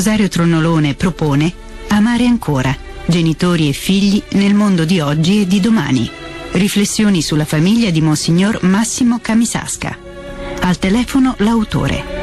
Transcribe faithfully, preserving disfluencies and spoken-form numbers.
Rosario Tronolone propone Amare ancora, genitori e figli nel mondo di oggi e di domani. Riflessioni sulla famiglia di Monsignor Massimo Camisasca. Al telefono l'autore.